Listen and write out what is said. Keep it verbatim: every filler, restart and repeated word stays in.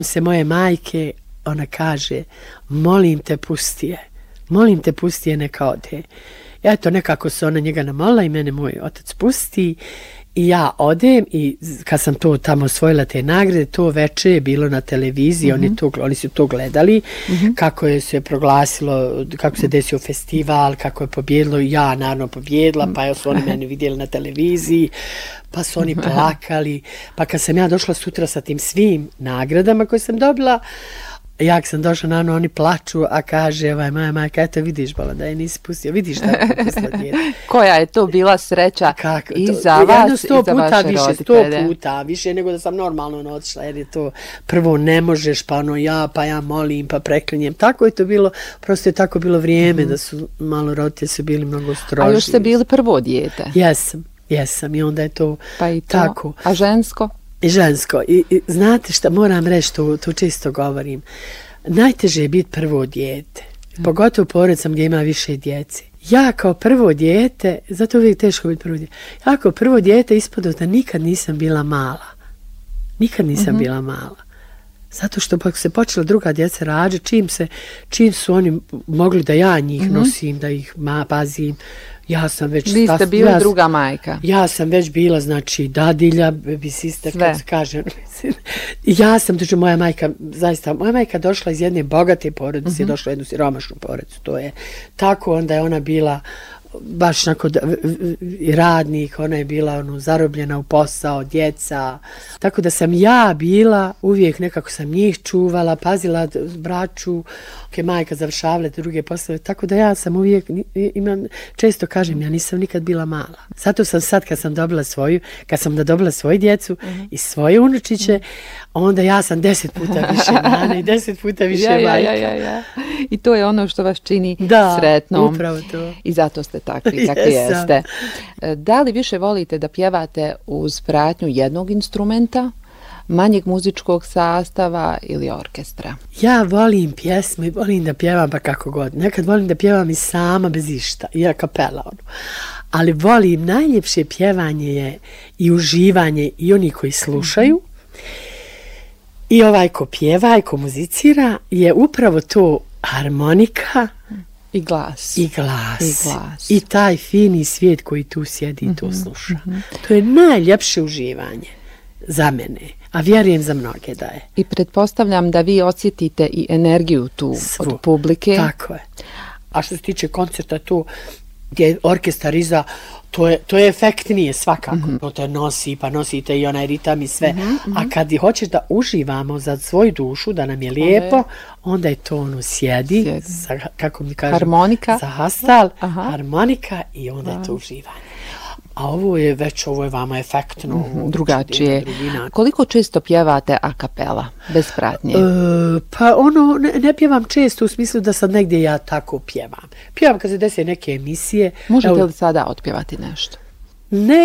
se moje majke, ona kaže, molim te pusti je, molim te pusti je, neka ode. Eto, nekako se ona njega namolila i mene moj otac pusti i ja odem i kad sam to tamo osvojila te nagrade, to veče je bilo na televiziji, mm-hmm. oni, to, oni su to gledali, mm-hmm. kako je se proglasilo, kako se desio festival, kako je pobjedilo, ja naravno pobjedila, pa su oni mene vidjeli na televiziji, pa su oni plakali, pa kad sam ja došla sutra sa tim svim nagradama koje sam dobila, jak sam došla, naravno, oni plaču, a kaže, ovaj, moja majka, eto vidiš, bola, da je nisi pustio, vidiš da je pustila djete. Koja je to bila sreća Kako, i to, za vas sto i za puta vaše više, roditelje? Sto puta više nego da sam normalno otišla, jer je to prvo ne možeš, pa ono ja, pa ja molim, pa preklinjem. Tako je to bilo, prosto je tako bilo vrijeme, mm. da su malo roditelji su bili mnogo stroži. A još ste bili prvo dijete? Jesam, jesam i onda je to, pa i to. Tako. A žensko? I žensko. I, i znate šta, moram reći, to, to često govorim. Najteže je biti prvo dijete. Mm. Pogotovo porodicama gdje ima više djece. Ja kao prvo dijete, zato uvijek teško biti prvo dijete, ja kao prvo dijete ispadao da nikad nisam bila mala. Nikad nisam mm-hmm. bila mala. Zato što pa se počela druga djeca rađati, čim, se, čim su oni mogli da ja njih mm-hmm. nosim, da ih ma, pazim, ja sam već... Vi ste bili ja, druga majka. Ja sam već bila, znači, dadilja, baby sister, kad se kaže. Ja sam, znači, moja majka, zaista, moja majka došla iz jedne bogate porodice, mm-hmm. došla u jednu siromašnu porodicu, to je tako, onda je ona bila baš onako radnik, ona je bila ono, zarobljena u posao, djeca. Tako da sam ja bila, uvijek nekako sam njih čuvala, pazila braću, ok, majka završavala druge poslove, tako da ja sam uvijek, imam, često kažem, ja nisam nikad bila mala. Zato sam sad kad sam dobila svoju, kad sam da dobila svoju djecu uh-huh. i svoje unučiće, onda ja sam deset puta više nana i deset puta više ja, majka. Ja, ja, ja. I to je ono što vas čini da, sretnom. Upravo to. I zato ste takvi, kakvi jeste. Da li više volite da pjevate uz pratnju jednog instrumenta, manjeg muzičkog sastava ili orkestra? Ja volim pjesme, volim da pjevam pa kako god. Nekad volim da pjevam i sama bez išta, i a kapela. Ono. Ali volim, najljepše pjevanje je i uživanje i oni koji slušaju. Mm-hmm. I ovaj ko pjeva i ko muzicira je upravo to harmonika, I glas. I glas. I glas. I taj fini svijet koji tu sjedi i mm-hmm. to sluša. Mm-hmm. To je najljepše uživanje za mene, a vjerujem za mnoge da je. I pretpostavljam da vi osjetite i energiju tu Svu. Od publike. Tako je. A što se tiče koncerta tu, gdje je orkestar iza, to je, to je efektnije svakako. Mm-hmm. To te nosi, pa nosite i onaj ritam i sve. Mm-hmm. A kad hoćeš da uživamo za svoju dušu, da nam je lijepo, onda je, onda je to ono sjedi, sjedi. Sa, kako mi kažem, harmonika. Za hastal, Aha. harmonika i onda da. Je to uživanje. A ovo je već, ovo je vama efektno. Mm-hmm. Drugačije. Koliko često pjevate a kapela, bez pratnje? E, pa ono, ne, ne pjevam često u smislu da sad negdje ja tako pjevam. Pjevam kad se desi neke emisije. Možete li sada otpjevati nešto? Ne.